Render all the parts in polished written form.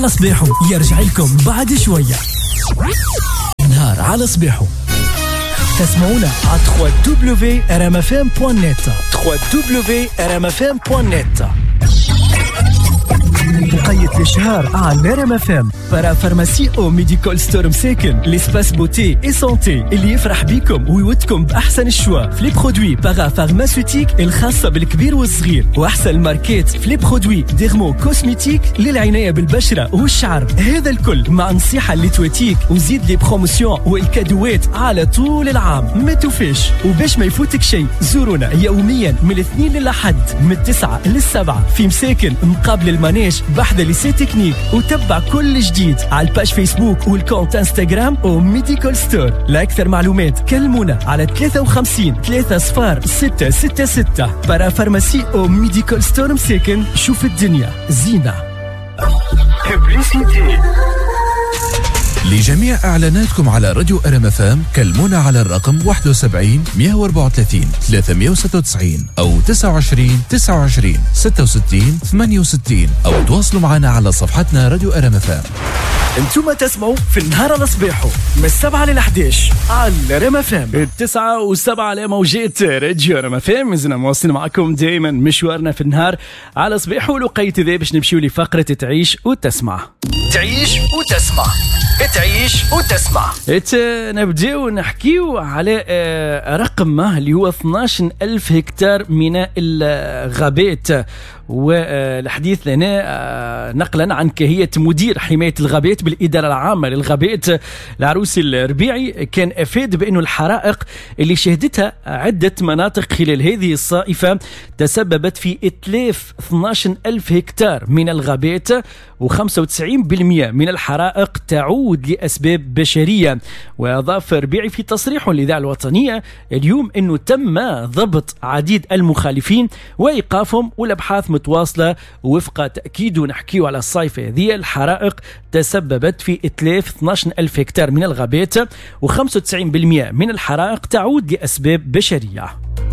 على صبيحو يرجع لكم بعد شوية. نهار على صبيحو تسمعونا على www.rmfm.net www.rmfm.net. وقيت الشهر على RMFM para pharmacie au médical store مساكن l'espace beauté et santé اللي يفرح بيكم ويودكم بأحسن الشوا في لي برودوي باغا فارماسيوتيك الخاصة بالكبير والصغير وأحسن الماركات في لي برودوي ديرمو كوسميتيك للعناية بالبشرة والشعر. هذا الكل مع نصيحة اللي تواتيك وزيد لي بروموسيون والكادوات على طول العام. ما توفيش وباش ما يفوتك شيء زورونا يوميا من الاثنين للأحد من 9 ل7 في مساكن مقابل المانيج بحذا ليسي تكنيك وتبع كل جديد على الباج فيسبوك والكونت انستغرام او ميديكال ستور. لأكثر معلومات كلمونا على 53 30 666 para فارماسي او ميديكال ستور مساكن. شوف الدنيا زينة. لجميع إعلاناتكم على راديو RMFM كلمونا على الرقم 71 134 396 أو 29 29 66 68 أو تواصلوا معنا على صفحتنا راديو RMFM. انتم تسمعوا في النهار على صبيحو من 7 ل 11 على RMFM 9 و7 على موجات راديو RMFM. مازلنا مواصلين معكم دائما مشوارنا في النهار على صبيحو. لقيت ذا باش نمشيو لفقرة تعيش وتسمع. تعيش وتسمع تعيش وتسمع. نبداو نحكيو على رقم اللي هو 12,000 هكتار من الغابات. والحديث لنا نقلا عن كهية مدير حماية الغابات بالإدارة العامة للغابات العروسي الربيعي كان أفاد بأنه الحرائق اللي شهدتها عدة مناطق خلال هذه الصائفة تسببت في إتلاف 12,000 هكتار من الغابات و95% من الحرائق تعود لأسباب بشرية. وأضاف ربيعي في تصريح للإذاعة الوطنية اليوم أنه تم ضبط عديد المخالفين وإيقافهم والأبحاث متواصلة. وفق تأكيد نحكيه على الصيفة هذه الحرائق تسببت في إتلاف 12,000 هكتار من الغابات و95% من الحرائق تعود لأسباب بشرية.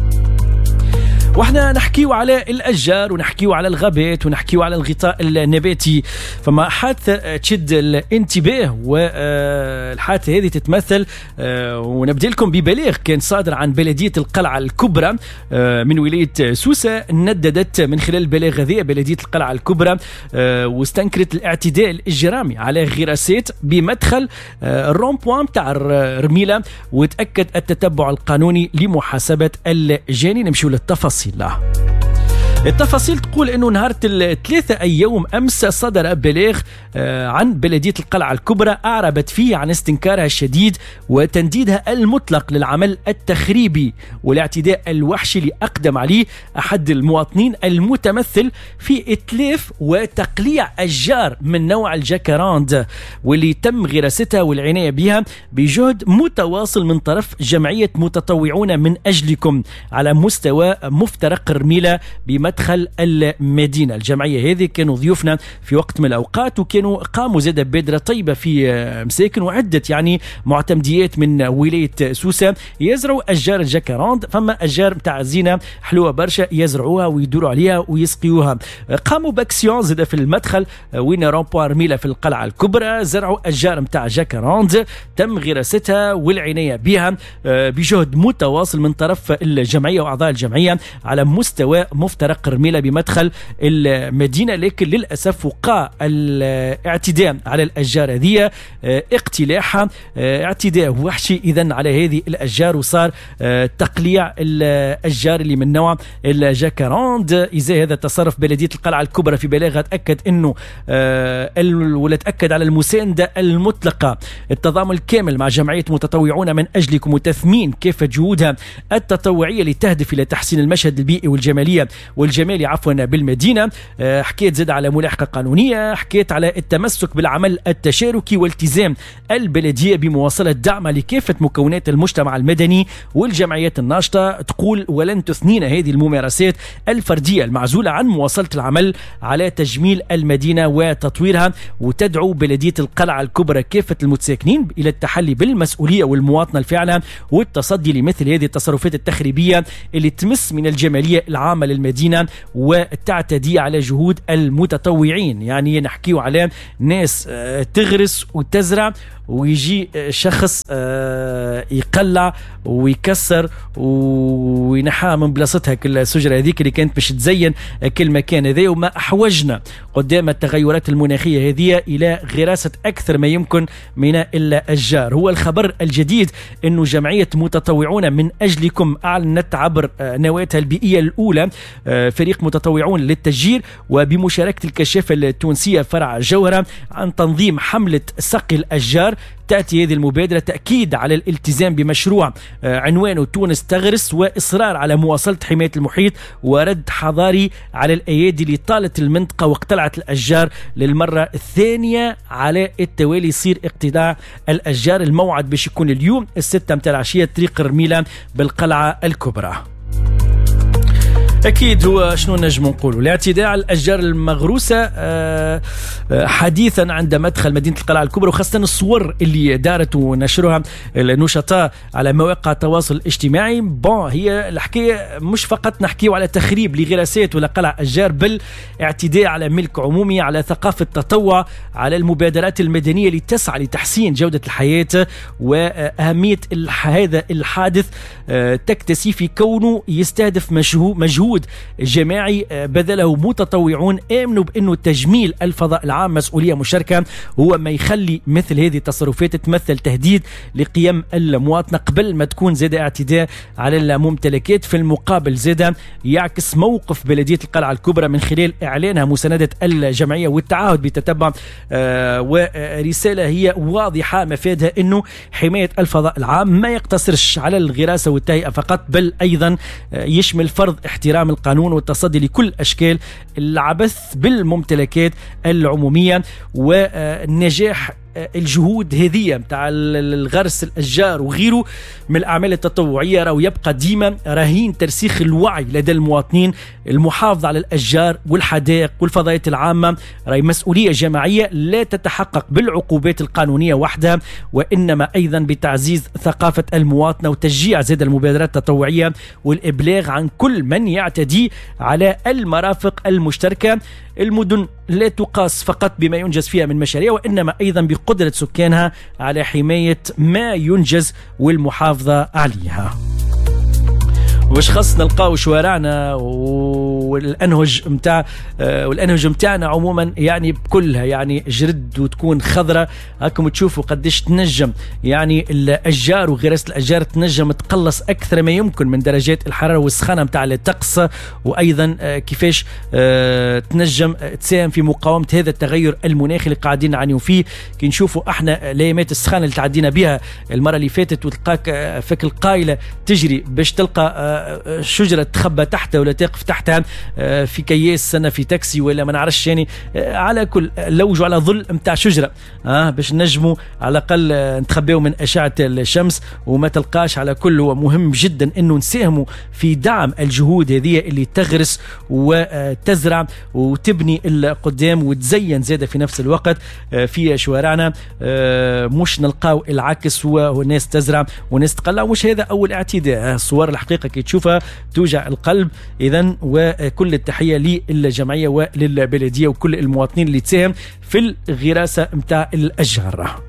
واحنا نحكيو على الأشجار ونحكيو على الغابات ونحكيو على الغطاء النباتي. فما حادثة تشد الانتباه والحادثة هذه تتمثل ونبدأ لكم ببلاغ كان صادر عن بلدية القلعة الكبرى من ولاية سوسة. نددت من خلال البلاغ هذه بلدية القلعة الكبرى واستنكرت الاعتداء الإجرامي على غراسات بمدخل الرومبوان تاع رميلة وتأكد التتبع القانوني لمحاسبة الجاني. نمشيو للتفاصيل. التفاصيل تقول أنه نهار 3 يوم أمس صدر بلاغ عن بلدية القلعة الكبرى أعربت فيه عن استنكارها الشديد وتنديدها المطلق للعمل التخريبي والاعتداء الوحشي اللي أقدم عليه أحد المواطنين المتمثل في إتلاف وتقليع أشجار من نوع الجاكاراند واللي تم غراستها والعناية بها بجهد متواصل من طرف جمعية متطوعون من أجلكم على مستوى مفترق الرميلة بمدخل المدينة. الجمعية هذه كانوا ضيوفنا في وقت من الأوقات وكانوا قاموا زادة بادرة طيبة في مساكن وعدة يعني معتمديات من ولاية سوسة يزرعوا أشجار الجاكاراند. فما أشجار متاع زينة حلوة برشا يزرعوها ويدوروا عليها ويسقيوها. قاموا باكسيون زادة في المدخل وين رومبوان رميلة في القلعة الكبرى زرعوا أشجار متاع جاكاراند تم غراستها والعناية بها بجهد متواصل من طرف الجمعية وأعضاء الجمعية على مستوى مفترق رميلة بمدخل المدينة. لكن للأسف وقع الاعتداء على الأشجار هذه اقتلاعها اعتداء وحشي إذن على هذه الأشجار وصار تقليع الأشجار اللي من نوع الجاكاراند. إزاء هذا التصرف بلدية القلعة الكبرى في بلاغها تأكد أنه ولا تأكد على المساندة المطلقة التضامن الكامل مع جمعية متطوعون من أجلكم وتثمين كيف جهودها التطوعية لتهدف إلى تحسين المشهد البيئي والجمالي بالمدينة. حكيت زاد على ملاحقة قانونية. حكيت على التمسك بالعمل التشاركي والتزام البلدية بمواصلة دعم لكافة مكونات المجتمع المدني والجمعيات الناشطة. تقول ولن تثنين هذه الممارسات الفردية المعزولة عن مواصلة العمل على تجميل المدينة وتطويرها. وتدعو بلدية القلعة الكبرى كافة المتساكنين إلى التحلي بالمسؤولية والمواطنة الفاعلة والتصدي لمثل هذه التصرفات التخريبية اللي تمس من الجمالية العامة للمدينة مستقلة وتعتدي على جهود المتطوعين. يعني نحكيو على ناس تغرس وتزرع ويجي شخص يقلع ويكسر وينحى من بلاصتها كل الشجرة هذيك اللي كانت باش تزين كل مكان هذا. وما أحوجنا قدام التغيرات المناخية هذه إلى غراسة أكثر ما يمكن من الأشجار. هو الخبر الجديد أنه جمعية متطوعون من أجلكم أعلنت عبر نواتها البيئية الأولى فريق متطوعون للتشجير وبمشاركة الكشافة التونسية فرع جوهرة عن تنظيم حملة سقي الأشجار. تأتي هذه المبادرة تأكيد على الالتزام بمشروع عنوانه تونس تغرس وإصرار على مواصلة حماية المحيط ورد حضاري على الأيادي اللي طالت المنطقة واقتلعت الأشجار للمرة الثانية على التوالي. يصير اقتلاع الأشجار. الموعد باش يكون اليوم 6 متاع العشية طريق الرميلة بالقلعة الكبرى. أكيد هو شنو نجم نقوله الاعتداء على الأشجار المغروسة حديثا عند مدخل مدينة القلعة الكبرى، وخاصة الصور اللي دارت ونشرها النشطاء على مواقع التواصل الاجتماعي. هي الحكاية مش فقط نحكيه على تخريب لغراسات ولا قلع أشجار، بل اعتداء على ملك عمومي، على ثقافة تطوع، على المبادرات المدنية اللي تسعى لتحسين جودة الحياة. وأهمية هذا الحادث تكتسي في كونه يستهدف مجهود جماعي بذله متطوعون آمنوا بأنه تجميل الفضاء العام مسؤولية مشتركة، هو ما يخلي مثل هذه التصرفات تمثل تهديد لقيم المواطنة قبل ما تكون زادة اعتداء على الممتلكات. في المقابل زادة يعكس موقف بلدية القلعة الكبرى من خلال إعلانها مساندة الجمعية والتعهد بتتبع ورسالة هي واضحة مفادها أنه حماية الفضاء العام ما يقتصرش على الغراسة والتهيئة فقط، بل أيضا يشمل فرض احترام القانون والتصدي لكل أشكال العبث بالممتلكات العمومية. والنجاح الجهود هذه متاع الغرس الأشجار وغيره من الأعمال التطوعية راهو يبقى ديما رهين ترسيخ الوعي لدى المواطنين. المحافظة على الأشجار والحدائق والفضاءات العامة راهي مسؤولية جماعية لا تتحقق بالعقوبات القانونية وحدها، وإنما أيضا بتعزيز ثقافة المواطنة وتشجيع زاد المبادرات التطوعية والإبلاغ عن كل من يعتدي على المرافق المشتركة. المدن لا تقاس فقط بما ينجز فيها من مشاريع، وإنما أيضا بقدرة سكانها على حماية ما ينجز والمحافظة عليها. وش خاص نلقاو شوارعنا والأنهج متاعنا عموما يعني بكلها يعني جرد وتكون خضرة. هاكم تشوفوا قديش تنجم يعني الأشجار وغراسة الأشجار تنجم تقلص أكثر ما يمكن من درجات الحرارة والسخانة متاع الطقس، وأيضا كيفاش تنجم تساهم في مقاومة هذا التغير المناخي اللي قاعدين نعانيو فيه. كي نشوفوا احنا لايمات السخانة اللي تعدينا بها المرة اللي فاتت وتلقاك فك القايلة تجري باش تلقى شجرة تخبى تحتها ولا تقف تحتها في كياس سنة في تاكسي ولا ما نعرفش يعني على كل لوجوا على ظل متاع شجرة باش نجموا على الأقل نتخبيوا من أشعة الشمس وما تلقاش. على كل هو مهم جدا أنه نساهموا في دعم الجهود هذه اللي تغرس وتزرع وتبني القدام وتزين زادة في نفس الوقت في شوارعنا، مش نلقاو العكس والناس تزرع وناس تقلع. مش هذا أول اعتداء، الصور الحقيقة كي تشوفها توجع القلب. إذن وكل التحية للجمعية وللبلدية وكل المواطنين اللي تساهم في الغراسة متاع الأشجار.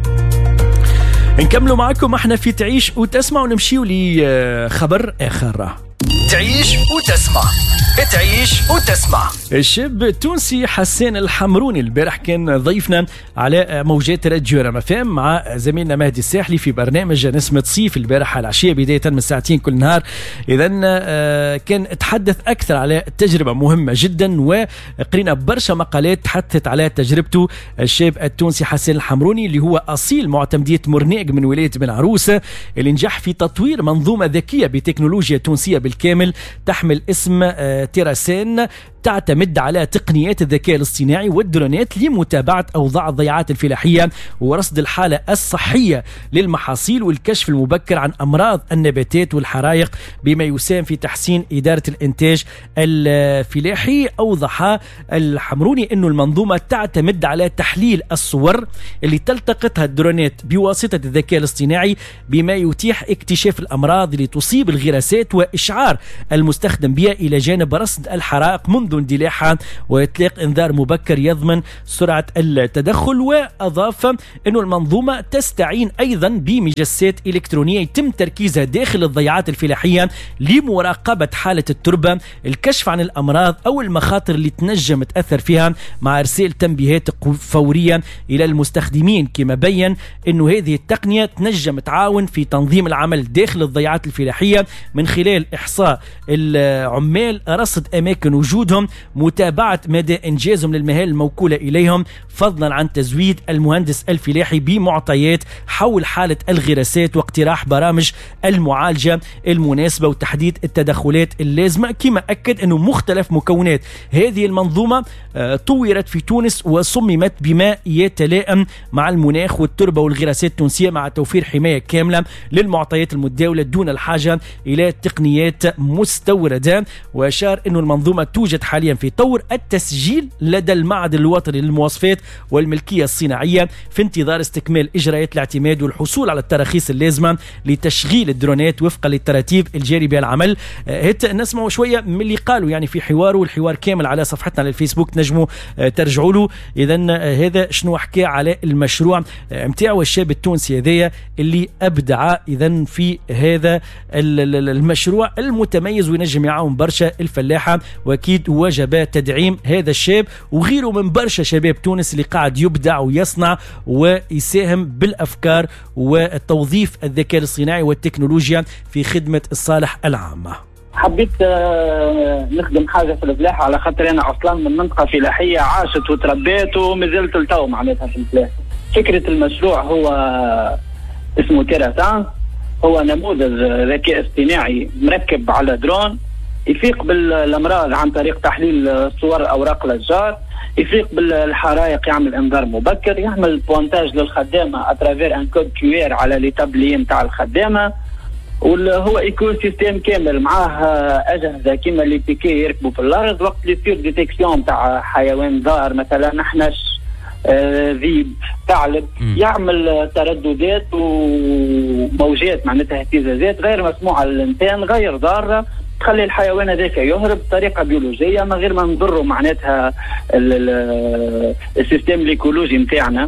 نكملوا معكم احنا في تعيش وتسمع ونمشيوا لخبر آخر. تعيش وتسمع، تعيش وتسمع. الشاب التونسي حسان الحمروني البارح كان ضيفنا على موجات راديو رام اف ام مع زميلنا مهدي الساحلي في برنامج نسمة صيف البارح على العشية بداية من ساعتين كل نهار. إذن كان تحدث أكثر على تجربة مهمة جدا وقرينا برشا مقالات تحدثت على تجربته. الشاب التونسي حسان الحمروني اللي هو أصيل معتمدية مرناق من ولاية بن عروسة اللي نجح في تطوير منظومة ذكية بتكنولوجيا تونسية بالكامل تحمل اسم تيراسين تعتمد على تقنيات الذكاء الاصطناعي والدرونات لمتابعة أوضاع الضيعات الفلاحية ورصد الحالة الصحية للمحاصيل والكشف المبكر عن أمراض النباتات والحرائق بما يساهم في تحسين إدارة الإنتاج الفلاحي. أوضح الحمروني أنه المنظومة تعتمد على تحليل الصور اللي تلتقطها الدرونات بواسطة الذكاء الاصطناعي بما يتيح اكتشاف الأمراض اللي تصيب الغراسات وإشعار المستخدم بها إلى جانب رصد الحرائق منذ اندلاعها وإطلاق إنذار مبكر يضمن سرعة التدخل. وأضاف أنه المنظومة تستعين أيضا بمجسات إلكترونية يتم تركيزها داخل الضيعات الفلاحية لمراقبة حالة التربة، الكشف عن الأمراض أو المخاطر اللي تنجم تأثر فيها مع إرسال تنبيهات فوريا إلى المستخدمين. كما بين أنه هذه التقنية تنجم تعاون في تنظيم العمل داخل الضيعات الفلاحية من خلال إحصاء العمال، رصد أماكن وجودهم، متابعة مدى إنجازهم للمهام الموكولة إليهم، فضلا عن تزويد المهندس الفلاحي بمعطيات حول حالة الغراسات واقتراح برامج المعالجة المناسبة وتحديد التدخلات اللازمة. كما أكد أنه مختلف مكونات هذه المنظومة طورت في تونس وصممت بما يتلائم مع المناخ والتربة والغراسات التونسية مع توفير حماية كاملة للمعطيات المتداولة دون الحاجة إلى تقنيات مستوردة. وأشار أنه المنظومة توجد حاليا في طور التسجيل لدى المعهد الوطني للمواصفات والملكية الصناعية في انتظار استكمال إجراءات الاعتماد والحصول على التراخيص اللازمة لتشغيل الدرونات وفقا للتراتيب الجاري بها العمل. نسمعوا شوية من اللي قالوا يعني في حواره، والحوار كامل على صفحتنا على الفيسبوك تنجموا ترجعوا له. إذن هذا شنو حكى على المشروع متاعه الشاب التونسي هذايا اللي أبدع إذن في هذا المشروع المتميز وينجم يعاون برشا الفلاحة، وأكيد وجب تدعيم هذا الشاب وغيره من برشا شباب تونس اللي قاعد يبدع ويصنع ويساهم بالأفكار وتوظيف الذكاء الاصطناعي والتكنولوجيا في خدمة الصالح العامة. حبيت نخدم حاجة في الفلاحة على خاطر أنا أصلا من منطقة فلاحية عاشت وتربيت ومازلت التو معناتها في الفلاحة. فكرة المشروع هو اسمه تيراسان، هو نموذج ذكاء اصطناعي مركب على درون يفيق بالأمراض عن طريق تحليل صور أوراق الأشجار، يفيق بالحرائق يعمل انذار مبكر، يعمل بوانتاج للخدامة اترافير ان كود QR على لي تابلي نتاع الخدامة، وهو ايكو سيستيم كامل معاه اجهزه كيما اللي بيكي يركبوا في الارض وقت اللي يصير ديتيكسيون تاع حيوان ضار مثلا نحنش ذيب ثعلب، يعمل ترددات وموجات معناتها اهتزازات غير مسموعه للانسان غير ضاره تخلي الحيوان هذاك يهرب بطريقه بيولوجيه من غير ما نضروا معناتها السيستم الايكولوجي نتاعنا.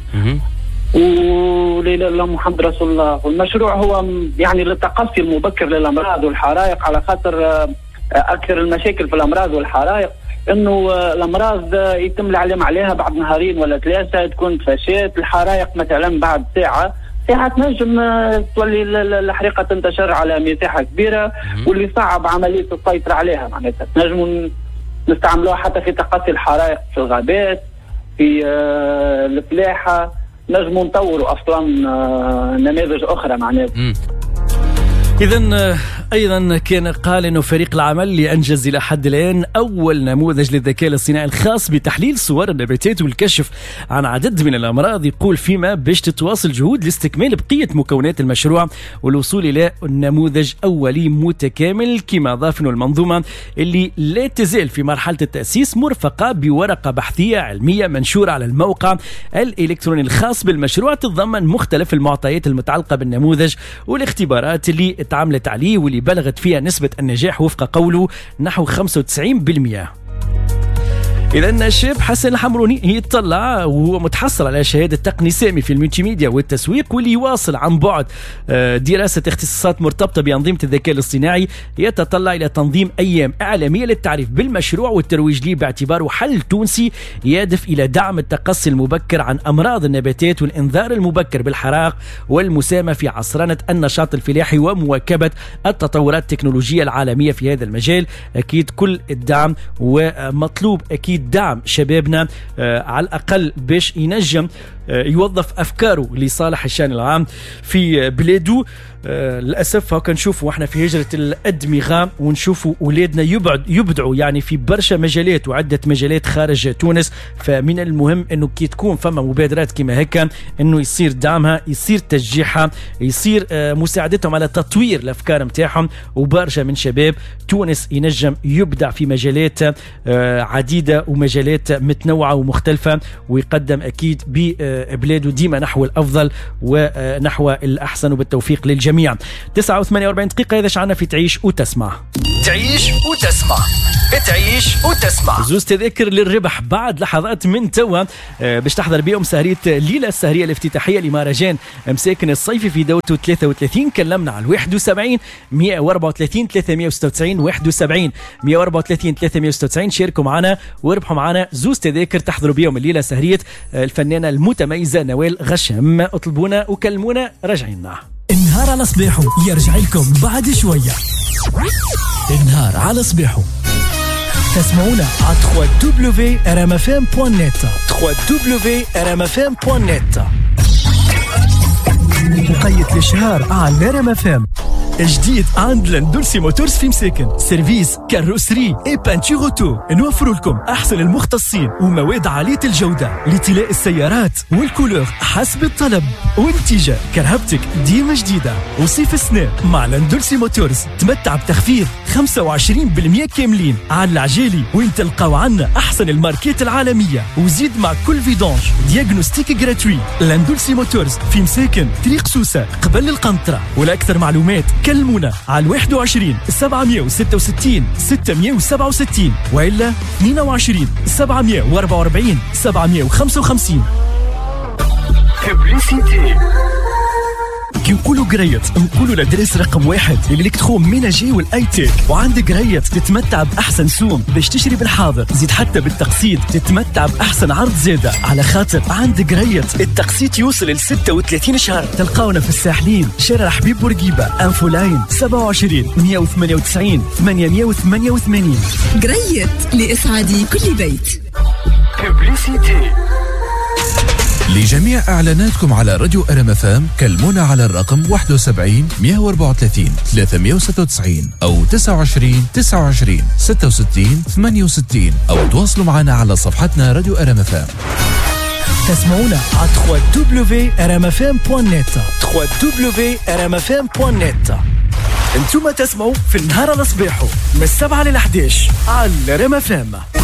ولله الله محمد رسول الله. والمشروع هو يعني للتقصي المبكر للامراض والحرائق، على خاطر اكثر المشاكل في الامراض والحرائق انه الامراض يتم العلم عليها بعد نهارين ولا ثلاثه، تكون تفشات. الحرائق مثلا بعد ساعه تنجم تولي الحريقه تنتشر على مساحه كبيره واللي صعب عمليه السيطره عليها. معناتها نجموا نستعملوها حتى في تقصي الحرائق في الغابات في الفلاحه، نجموا نطوروا اصلا نماذج اخرى معناتها. إذن أيضا كان قال أنه فريق العمل اللي أنجز إلى حد الآن أول نموذج للذكاء الاصطناعي الخاص بتحليل صور النباتات والكشف عن عدد من الأمراض، يقول فيما باش تتواصل جهود لاستكمال بقية مكونات المشروع والوصول إلى نموذج أولي متكامل. كما أضاف أنه المنظومة اللي لا تزال في مرحلة التأسيس مرفقة بورقة بحثية علمية منشورة على الموقع الإلكتروني الخاص بالمشروع تتضمن مختلف المعطيات المتعلقة بالنموذج والاختبارات اللي تعاملت عليه واللي بلغت فيها نسبة النجاح وفق قوله نحو 95%. إذن الشاب حسن الحمروني يتطلع وهو متحصل على شهادة تقني سامي في الملتي ميديا والتسويق، واللي يواصل عن بعد دراسة اختصاصات مرتبطة بأنظمة الذكاء الاصطناعي، يتطلع إلى تنظيم أيام إعلامية للتعريف بالمشروع والترويج له باعتباره حل تونسي يهدف إلى دعم التقصي المبكر عن أمراض النباتات والإنذار المبكر بالحرائق والمساهمة في عصرنة النشاط الفلاحي ومواكبة التطورات التكنولوجية العالمية في هذا المجال. أكيد كل الدعم ومطلوب أكيد دعم شبابنا على الأقل باش ينجم يوظف أفكاره لصالح الشأن العام في بلاده. للأسف هكا نشوفوا واحنا في هجرة الأدمغة ونشوفوا أولادنا يبدعوا يعني في برشا مجالات وعدة مجالات خارج تونس. فمن المهم أنه كي تكون فما مبادرات كما هكا أنه يصير دعمها، يصير تشجيعها، يصير مساعدتهم على تطوير الأفكار متاعهم. وبرشا من شباب تونس ينجم يبدع في مجالات عديدة ومجالات متنوعة ومختلفة، ويقدم أكيد ببلاده ديما نحو الأفضل ونحو الأحسن، وبالتوفيق للجميع. 9:48 دقيقة. إذا شعنا في تعيش وتسمع. تعيش وتسمع. تعيش وتسمع. زوز تذاكر للربح بعد لحظات من توا باش تحضر بيهم سهرية ليلة السهرية الافتتاحية لمهرجان مساكن الصيفي في دورته 33. كلمنا على 71 134 396 71 134 396. شاركوا معنا واربحوا معنا زوز تذاكر تحضروا بيهم الليلة سهرية الفنانة المتميزة نوال غشام. اطلبونا وكلمونا. راجعينا. النهار على صباحه يرجع لكم بعد شوية. النهار على صباحه تسمعونا على www.rmfm.net www.rmfm.net. مقيت للشهر على RMFM. جديد عند لاندولسي موتورز في مساكن، سيرفيس كاروسري اي بانتور اوتو. نوفر لكم احسن المختصين ومواد عاليه الجوده لطلاء السيارات والكولور حسب الطلب. والنتيجه كرهبتك ديما جديده. وصيف السنة مع لاندولسي موتورز تمتع بتخفيض 25% كاملين على العجالي، وين تلقاو عنا احسن الماركات العالميه. وزيد مع كل فيدونج دياغنوستيك جراتوي. لاندولسي موتورز في مساكن طريق سوسه قبل القنطره. ولاكثر معلومات كلمونا على 21 766 667 وإلا 22 744 755. ببليسيتي. كي نقولوا قريت نقولوا لدرس رقم 1 الالكترون ميناجي والايتيك. وعندك قريت تتمتع باحسن سوم باش تشري بالحاضر، زيد حتى بالتقسيط تتمتع باحسن عرض زاده، على خاطر عندك قريت التقسيط يوصل ل 36 شهر. تلقاونا في الساحلين، شارع حبيب بورقيبه، انفو لاين 27 198 888. قريت لإسعاد كل بيت. ببليسيتي. لجميع إعلاناتكم على راديو RMFM كلمونا على الرقم 71 134 396 أو 29 29 66 68 أو تواصلوا معنا على صفحتنا راديو RMFM. تسمعونا على www.rmfm.net www.rmfm.net. انتم تسمعوا في النهار على صباحه من 7 ل 11 على RMFM.